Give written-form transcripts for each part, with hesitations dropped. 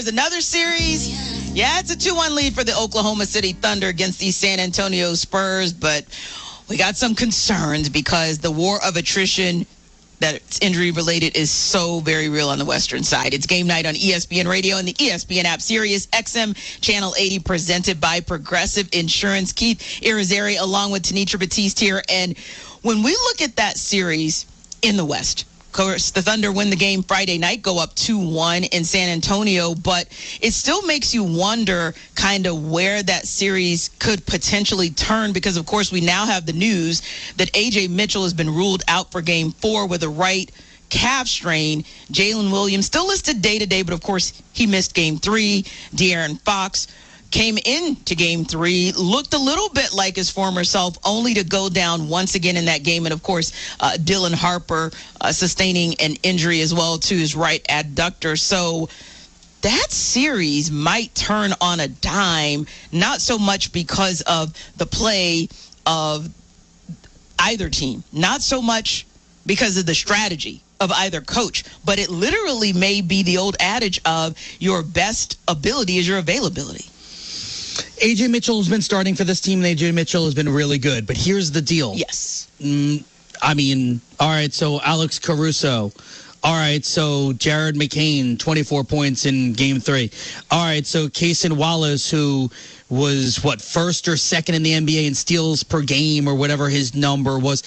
There's another series. Yeah, it's a 2-1 lead for the Oklahoma City Thunder against the San Antonio Spurs, but we got some concerns because the war of attrition that's injury-related is so very real on the Western side. It's game night on ESPN Radio and the ESPN app, Sirius XM Channel 80, presented by Progressive Insurance. Keith Irizarry along with Tenitra Batiste here. And when we look at that series in the West, of course, the Thunder win the game Friday night, go up 2-1 in San Antonio, but it still makes you wonder kind of where that series could potentially turn because, of course, we now have the news that A.J. Mitchell has been ruled out for Game 4 with a right calf strain. Jalen Williams still listed day-to-day, but, of course, he missed Game 3. De'Aaron Fox came into Game 3, looked a little bit like his former self, only to go down once again in that game. And, of course, Dylan Harper sustaining an injury as well to his right adductor. So that series might turn on a dime, not so much because of the play of either team, not so much because of the strategy of either coach, but it literally may be the old adage of your best ability is your availability. A.J. Mitchell has been starting for this team, and A.J. Mitchell has been really good. But here's the deal. Yes. All right, so Alex Caruso. All right, so Jared McCain, 24 points in Game 3. All right, so Cason Wallace, who was, first or second in the NBA in steals per game or whatever his number was.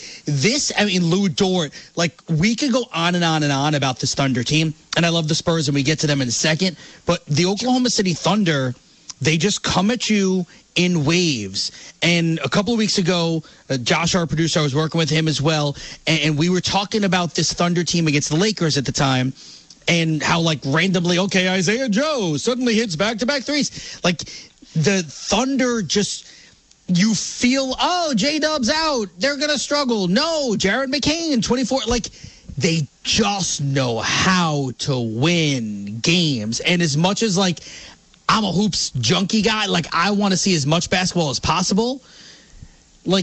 Lou Dort, we could go on and on and on about this Thunder team, and I love the Spurs, and we get to them in a second. But the Oklahoma City Thunder, they just come at you in waves. And a couple of weeks ago, Josh, our producer, I was working with him as well, and we were talking about this Thunder team against the Lakers at the time and how, randomly, okay, Isaiah Joe suddenly hits back-to-back threes. The Thunder just, you feel, J-Dub's out. They're going to struggle. No, Jared McCain, 24. They just know how to win games. And as much as, I'm a hoops junkie guy. I want to see as much basketball as possible. The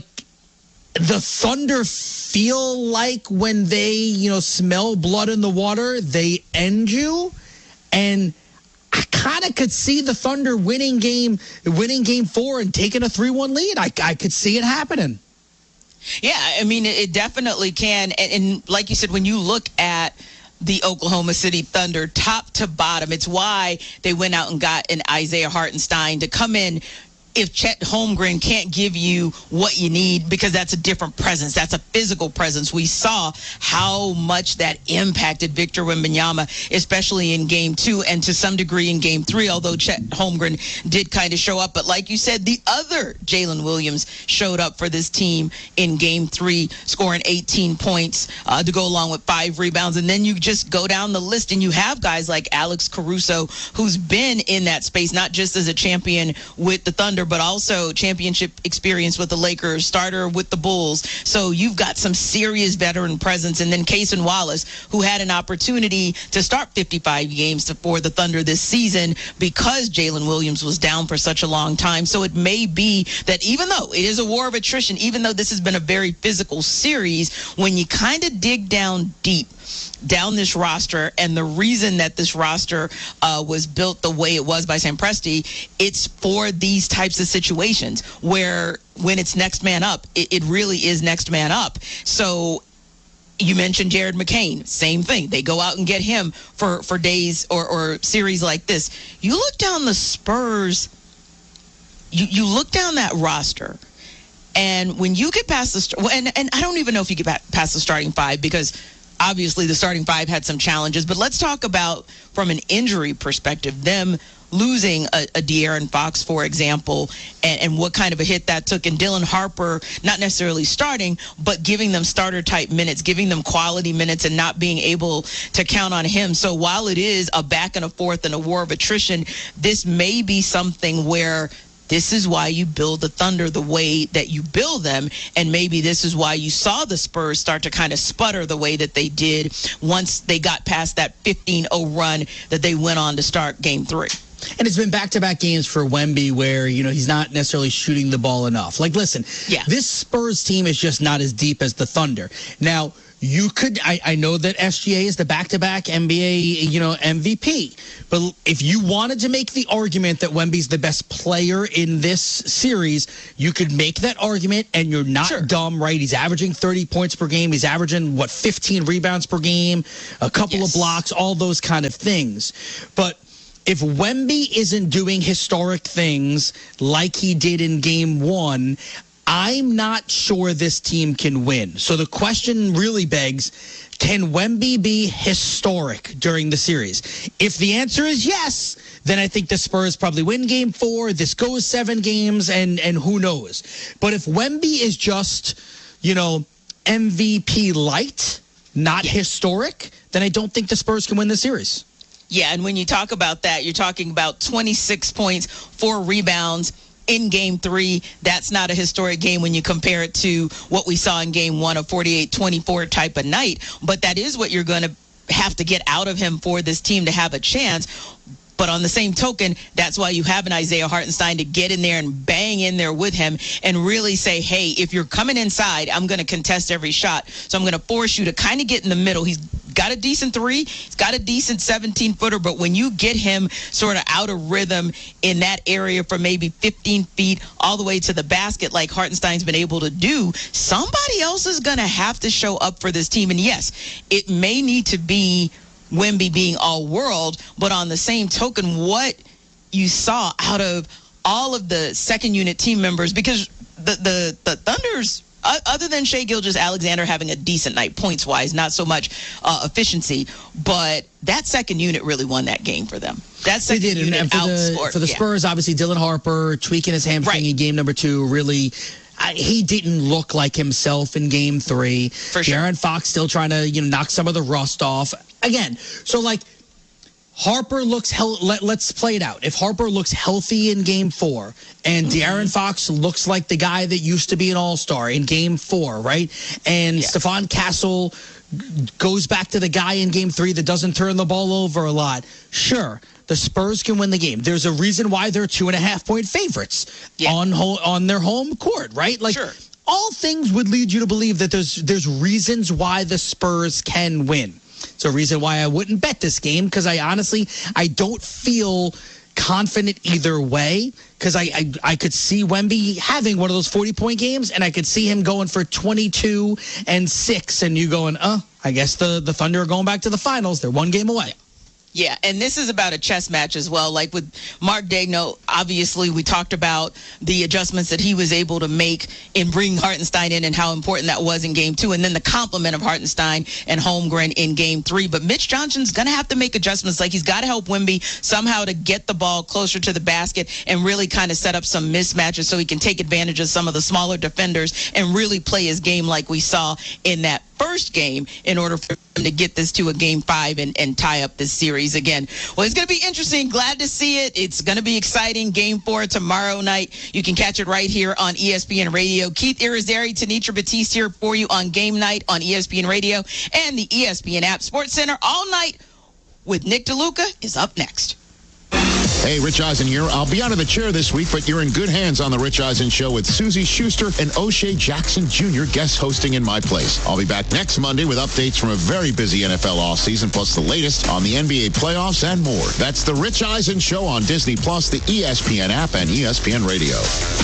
Thunder feel like when they, smell blood in the water, they end you. And I kind of could see the Thunder winning game 4 and taking a 3-1 lead. I could see it happening. Yeah, it definitely can. And like you said, when you look at the Oklahoma City Thunder, top to bottom, it's why they went out and got an Isaiah Hartenstein to come in. If Chet Holmgren can't give you what you need, because that's a different presence, that's a physical presence. We saw how much that impacted Victor Wembanyama, especially in Game 2 and to some degree in Game 3, although Chet Holmgren did kind of show up. But like you said, the other Jalen Williams showed up for this team in Game 3, scoring 18 points to go along with 5 rebounds. And then you just go down the list and you have guys like Alex Caruso, who's been in that space, not just as a champion with the Thunder, but also championship experience with the Lakers, starter with the Bulls. So you've got some serious veteran presence. And then Cason Wallace, who had an opportunity to start 55 games for the Thunder this season because Jalen Williams was down for such a long time. So it may be that even though it is a war of attrition, even though this has been a very physical series, when you kind of dig down deep down this roster, and the reason that this roster was built the way it was by Sam Presti, it's for these types of situations where when it's next man up, it really is next man up. So you mentioned Jared McCain, same thing. They go out and get him for days or series like this. You look down the Spurs, you look down that roster, and when you get past and I don't even know if you get past the starting 5, because obviously the starting 5 had some challenges, but let's talk about from an injury perspective, them losing a De'Aaron Fox, for example, and what kind of a hit that took. And Dylan Harper, not necessarily starting, but giving them starter-type minutes, giving them quality minutes and not being able to count on him. So while it is a back and a forth and a war of attrition, this may be something where this is why you build the Thunder the way that you build them, and maybe this is why you saw the Spurs start to kind of sputter the way that they did once they got past that 15-0 run that they went on to start Game 3. And it's been back-to-back games for Wemby where, he's not necessarily shooting the ball enough. Listen, This Spurs team is just not as deep as the Thunder. Now, you could, I know that SGA is the back-to-back NBA, MVP, but if you wanted to make the argument that Wemby's the best player in this series, you could make that argument, and you're not dumb, right? He's averaging 30 points per game. He's averaging, 15 rebounds per game, a couple of blocks, all those kind of things. But if Wemby isn't doing historic things like he did in Game 1, I'm not sure this team can win. So the question really begs, can Wemby be historic during the series? If the answer is yes, then I think the Spurs probably win Game 4. This goes 7 games, and who knows. But if Wemby is just, MVP light, not historic, then I don't think the Spurs can win the series. Yeah, and when you talk about that, you're talking about 26 points, 4 rebounds in Game 3. That's not a historic game when you compare it to what we saw in Game 1, a 48-24 type of night. But that is what you're going to have to get out of him for this team to have a chance. But on the same token, that's why you have an Isaiah Hartenstein to get in there and bang in there with him and really say, hey, if you're coming inside, I'm going to contest every shot. So I'm going to force you to kind of get in the middle. He's got a decent 3. He's got a decent 17-footer. But when you get him sort of out of rhythm in that area for maybe 15 feet all the way to the basket like Hartenstein's been able to do, somebody else is going to have to show up for this team. And yes, it may need to be Wemby being all world, but on the same token, what you saw out of all of the second unit team members, because the Thunder's, other than Shai Gilgeous-Alexander having a decent night points wise, not so much efficiency, but that second unit really won that game for them. That second unit outscored. For the Spurs, obviously Dylan Harper tweaking his hamstring in game number 2 really. He didn't look like himself in Game 3. For sure. De'Aaron Fox still trying to knock some of the rust off. Again, so Harper looks let's play it out. If Harper looks healthy in Game 4 and De'Aaron Fox looks like the guy that used to be an all-star in Game 4, right? And Stephon Castle goes back to the guy in Game 3 that doesn't turn the ball over a lot. Sure, the Spurs can win the game. There's a reason why they're 2.5-point favorites on their home court, right? All things would lead you to believe that there's reasons why the Spurs can win. It's a reason why I wouldn't bet this game, because I don't feel confident either way, because I could see Wemby having one of those 40-point games, and I could see him going for 22 and 6, and you going, I guess the Thunder are going back to the finals. They're 1 game away. Yeah, and this is about a chess match as well. Like with Mark Daigneault, obviously we talked about the adjustments that he was able to make in bringing Hartenstein in and how important that was in Game 2, and then the complement of Hartenstein and Holmgren in Game 3. But Mitch Johnson's going to have to make adjustments. Like, he's got to help Wemby somehow to get the ball closer to the basket and really kind of set up some mismatches so he can take advantage of some of the smaller defenders and really play his game like we saw in that first game in order for him to get this to a Game 5 and tie up this series again. Well, it's going to be interesting. Glad to see it. It's going to be exciting. Game 4 tomorrow night. You can catch it right here on ESPN Radio. Keith Irizarry, Tenitra Batiste here for you on Game Night on ESPN Radio and the ESPN app. Sports Center all night with Nick DeLuca is up next. Hey, Rich Eisen here. I'll be out of the chair this week, but you're in good hands on The Rich Eisen Show with Susie Schuster and O'Shea Jackson Jr. guest hosting in my place. I'll be back next Monday with updates from a very busy NFL offseason, plus the latest on the NBA playoffs and more. That's The Rich Eisen Show on Disney+, the ESPN app, and ESPN Radio.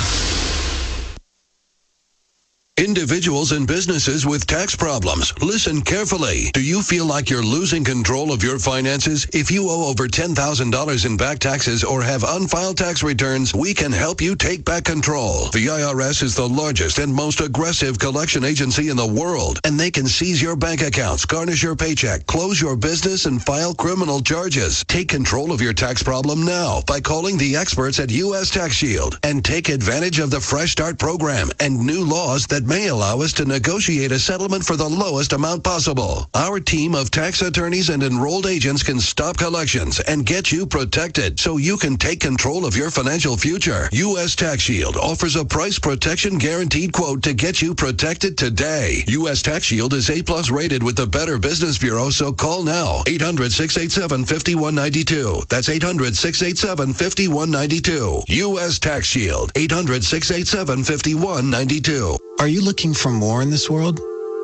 Individuals and businesses with tax problems, listen carefully. Do you feel like you're losing control of your finances? If you owe over $10,000 in back taxes or have unfiled tax returns, we can help you take back control. The IRS is the largest and most aggressive collection agency in the world, and they can seize your bank accounts, garnish your paycheck, close your business, and file criminal charges. Take control of your tax problem now by calling the experts at U.S. Tax Shield and take advantage of the Fresh Start program and new laws that may allow us to negotiate a settlement for the lowest amount possible. Our team of tax attorneys and enrolled agents can stop collections and get you protected so you can take control of your financial future. U.S. Tax Shield offers a price protection guaranteed quote to get you protected today. U.S. Tax Shield is A+ rated with the Better Business Bureau, so call now. 800-687-5192. That's 800-687-5192. U.S. Tax Shield. 800-687-5192. Are you looking for more in this world?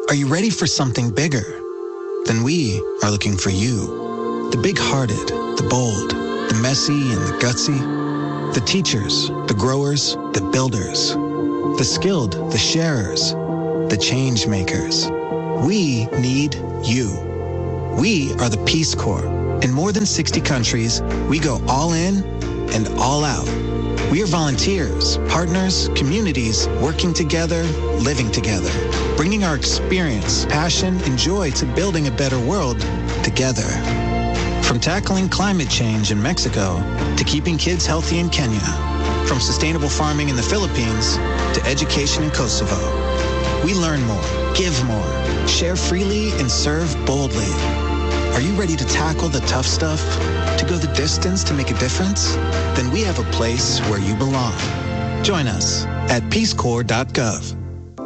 Are you ready for something bigger? Then we are looking for you. The big-hearted, the bold, the messy and the gutsy. The teachers, the growers, the builders. The skilled, the sharers, the change makers. We need you. We are the Peace Corps. In more than 60 countries, we go all in and all out. We are volunteers, partners, communities, working together, living together, bringing our experience, passion, and joy to building a better world together. From tackling climate change in Mexico to keeping kids healthy in Kenya, from sustainable farming in the Philippines to education in Kosovo. We learn more, give more, share freely, and serve boldly. Are you ready to tackle the tough stuff? To go the distance to make a difference? Then we have a place where you belong. Join us at peacecorps.gov.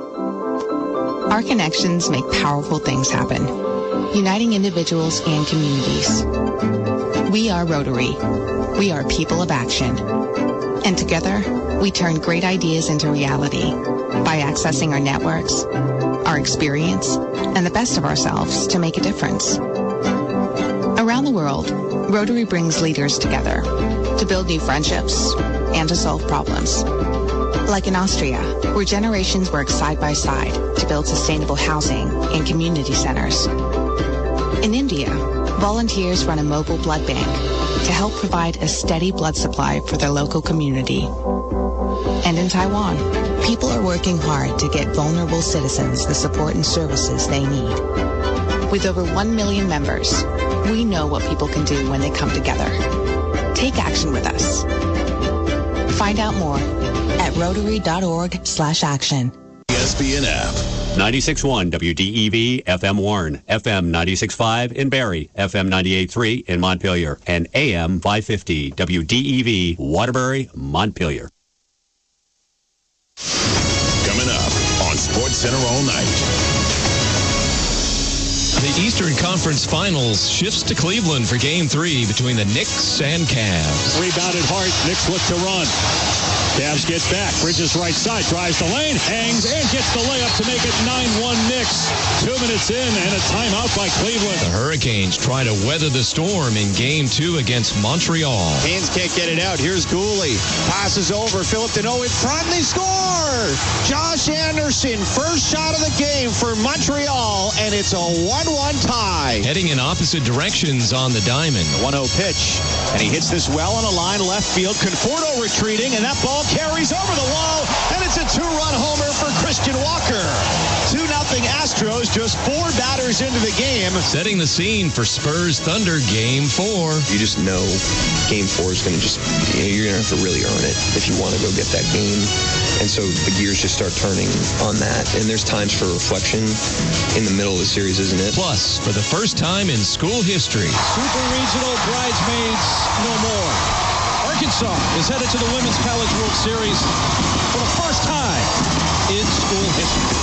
Our connections make powerful things happen, uniting individuals and communities. We are Rotary. We are people of action. And together, we turn great ideas into reality by accessing our networks, our experience, and the best of ourselves to make a difference. Around the world, Rotary brings leaders together to build new friendships and to solve problems. Like in Austria, where generations work side by side to build sustainable housing and community centers. In India, volunteers run a mobile blood bank to help provide a steady blood supply for their local community. And in Taiwan, people are working hard to get vulnerable citizens the support and services they need. With over 1 million members, we know what people can do when they come together. Take action with us. Find out more at rotary.org/action. ESPN app. 96.1 WDEV FM Warren, FM 96.5 in Barrie, FM 98.3 in Montpelier, and AM 550 WDEV Waterbury, Montpelier. Coming up on SportsCenter all night. The Eastern Conference Finals shifts to Cleveland for Game 3 between the Knicks and Cavs. Rebounded Hart. Knicks look to run. Cavs get back. Bridges right side. Drives the lane. Hangs and gets the layup to make it 9-1 Knicks. 2 minutes in and a timeout by Cleveland. The Hurricanes try to weather the storm in Game 2 against Montreal. Haynes can't get it out. Here's Gooley. Passes over. Philip Deneau in front. They score! Josh Anderson. First shot of the game for Montreal. And it's a 1-1 tie. Heading in opposite directions on the diamond. 1-0 pitch. And he hits this well on a line left field. Conforto retreating. And that ball carries over the wall. And it's a 2-run homer for Christian Walker. 2-0 Astros, just 4 batters into the game. Setting the scene for Spurs Thunder Game 4. You just know Game 4 is going to you're going to have to really earn it if you want to go get that game. And so the gears just start turning on that. And there's times for reflection in the middle of the series, isn't it? Plus, for the first time in school history. Super Regional bridesmaids no more. Arkansas is headed to the Women's College World Series for the first time in school history.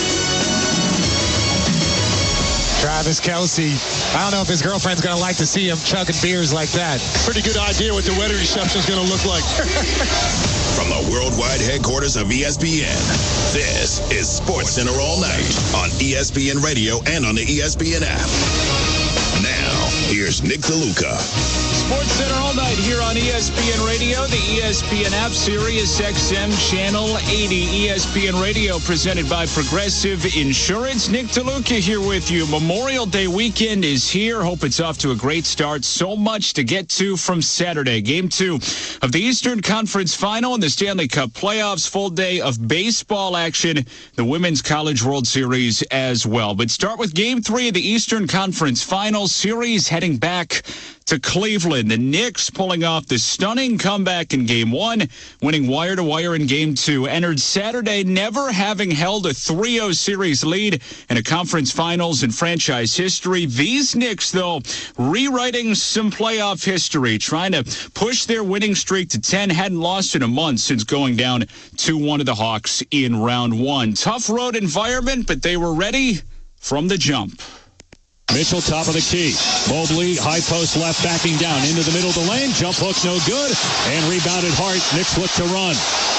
Travis Kelce. I don't know if his girlfriend's going to like to see him chugging beers like that. Pretty good idea what the wedding reception is going to look like. From the worldwide headquarters of ESPN, this is SportsCenter all night on ESPN Radio and on the ESPN app. Now, here's Nick DeLuca. SportsCenter all night here on ESPN Radio, the ESPN app, Sirius XM Channel 80. ESPN Radio presented by Progressive Insurance. Nick DeLuca here with you. Memorial Day weekend is here. Hope it's off to a great start. So much to get to from Saturday. Game 2 of the Eastern Conference Final and the Stanley Cup playoffs. Full day of baseball action. The Women's College World Series as well. But start with Game 3 of the Eastern Conference Final series heading back to Cleveland. The Knicks pulling off the stunning comeback in Game 1, winning wire-to-wire in Game 2. Entered Saturday never having held a 3-0 series lead in a conference finals in franchise history. These Knicks, though, rewriting some playoff history, trying to push their winning streak to 10. Hadn't lost in a month since going down 2-1 to the Hawks in round 1. Tough road environment, but they were ready from the jump. Mitchell, top of the key. Mobley, high post left, backing down into the middle of the lane. Jump hook, no good. And rebounded Hart. Knicks look to run.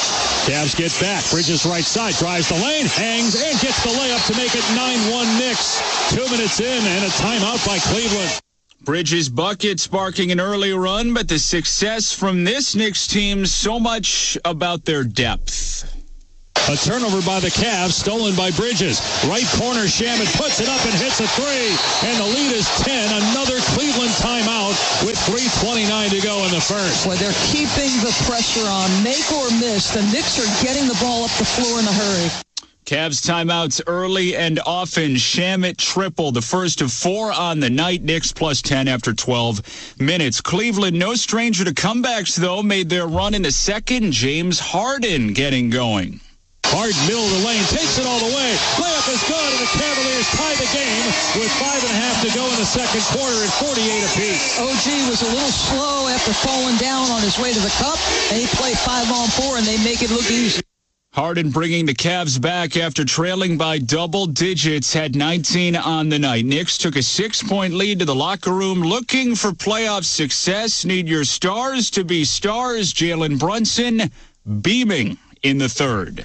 Cavs get back. Bridges right side, drives the lane, hangs, and gets the layup to make it 9-1 Knicks. 2 minutes in, and a timeout by Cleveland. Bridges' bucket sparking an early run, but the success from this Knicks team, so much about their depth. A turnover by the Cavs, stolen by Bridges. Right corner, Shamet puts it up and hits a three. And the lead is 10. Another Cleveland timeout with 3:29 to go in the first. Well, they're keeping the pressure on. Make or miss. The Knicks are getting the ball up the floor in a hurry. Cavs timeouts early and often. Shamet triple, the first of 4 on the night. Knicks plus 10 after 12 minutes. Cleveland, no stranger to comebacks, though, made their run in the second. James Harden getting going. Harden, middle of the lane, takes it all the way. Layup is good, and the Cavaliers tie the game with 5.5 to go in the second quarter at 48 apiece. OG was a little slow after falling down on his way to the cup, and he played 5-on-4, and they make it look easy. Harden bringing the Cavs back after trailing by double digits, had 19 on the night. Knicks took a 6-point lead to the locker room, looking for playoff success. Need your stars to be stars. Jalen Brunson beaming in the third.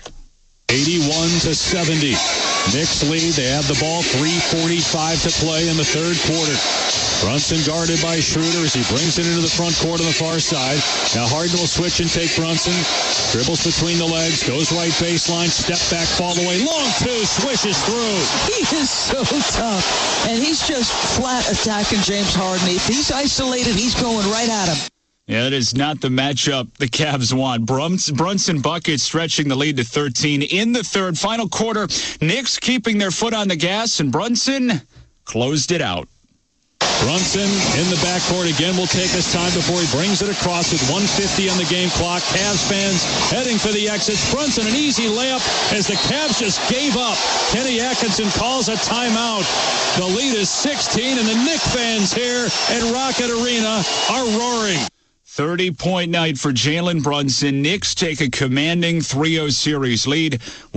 81-70. Knicks lead. They have the ball. 3:45 to play in the third quarter. Brunson guarded by Schroeder as he brings it into the front court on the far side. Now Harden will switch and take Brunson. Dribbles between the legs. Goes right baseline. Step back, fall away. Long two. Swishes through. He is so tough. And he's just flat attacking James Harden. If he's isolated, he's going right at him. Yeah, that is not the matchup the Cavs want. Brunson buckets stretching the lead to 13 in the third. Final quarter, Knicks keeping their foot on the gas, and Brunson closed it out. Brunson in the backcourt again will take his time before he brings it across with 1:50 on the game clock. Cavs fans heading for the exits. Brunson, an easy layup as the Cavs just gave up. Kenny Atkinson calls a timeout. The lead is 16, and the Knicks fans here at Rocket Arena are roaring. 30-point night for Jalen Brunson. Knicks take a commanding 3-0 series lead.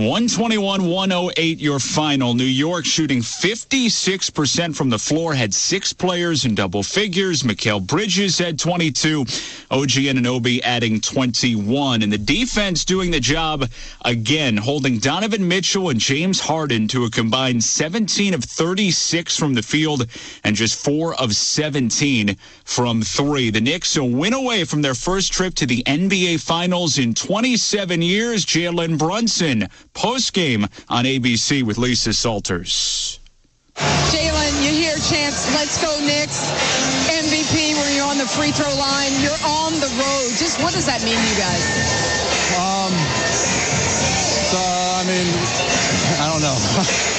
121-108 your final. New York shooting 56% from the floor, had 6 players in double figures. Mikal Bridges had 22. OG Anunoby adding 21. And the defense doing the job again, holding Donovan Mitchell and James Harden to a combined 17 of 36 from the field and just 4 of 17 from 3. The Knicks a win away from their first trip to the NBA Finals in 27 years. Jalen Brunson, postgame on ABC with Lisa Salters. Jalen, you hear chants, "Let's go Knicks," MVP when you're on the free throw line. You're on the road. Just what does that mean to you guys? I don't know.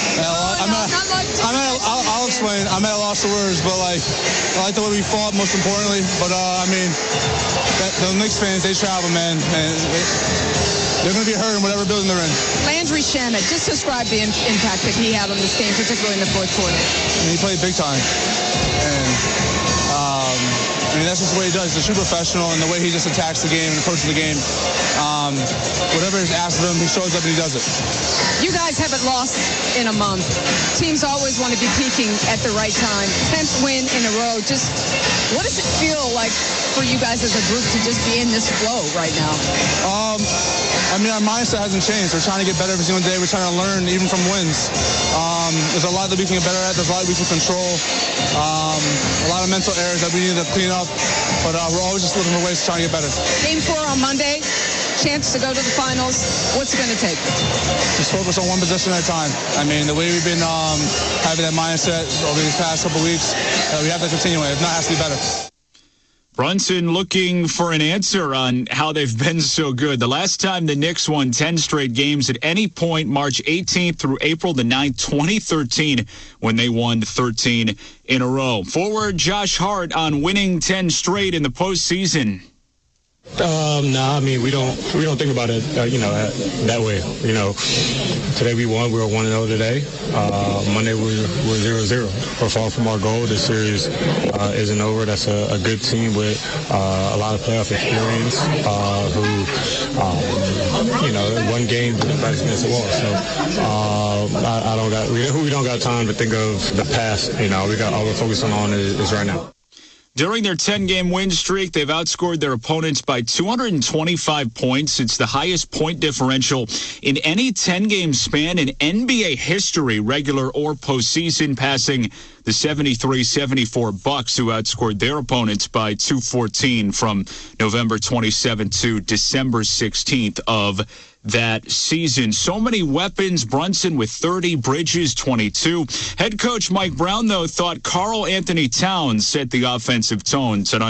I'll explain. I'm at a loss of words, but I like the way we fought, most importantly. But the Knicks fans, they travel, man, and they're going to be hurt in whatever building they're in. Landry Shamet, just describe the impact that he had on this game, particularly in the fourth quarter. He played big time, and that's just the way he does. He's a true professional, and the way he just attacks the game and approaches the game. Whatever is asked of him, he shows up and he does it. You guys haven't lost in a month. Teams always want to be peaking at the right time. 10th win in a row. Just what does it feel like for you guys as a group to just be in this flow right now? Our mindset hasn't changed. We're trying to get better every single day. We're trying to learn even from wins. There's a lot that we can get better at. There's a lot we can control. A lot of mental errors that we need to clean up. But we're always just looking for ways to try and get better. Game 4 on Monday. Chance to go to the finals. What's it going to take? Just focus on one possession at a time. The way we've been having that mindset over these past couple weeks, we have to continue it. If not, it has to be better. Brunson looking for an answer on how they've been so good. The last time the Knicks won 10 straight games at any point, March 18th through April the 9th, 2013, when they won 13 in a row. Forward Josh Hart on winning 10 straight in the postseason. We don't think about it, that way. Today we won. We were 1-0 today. Monday we're 0-0. We're far from our goal. This series isn't over. That's a good team with a lot of playoff experience. One game everybody's against the wall. So we don't got time to think of the past. All we're focusing on is right now. During their 10-game win streak, they've outscored their opponents by 225 points. It's the highest point differential in any 10-game span in NBA history, regular or postseason, passing the 73-74 Bucks, who outscored their opponents by 214 from November 27th to December 16th of that season. So many weapons. Brunson with 30, Bridges 22. Head coach Mike Brown, though, thought Karl Anthony Towns set the offensive tone tonight.